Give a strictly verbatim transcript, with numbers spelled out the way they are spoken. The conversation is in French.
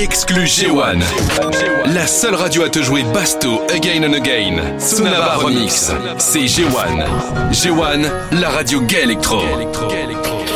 exclu G un. La seule radio à te jouer Basto Again and Again. Sonava Remix. C'est G un. G un, la radio gay électro.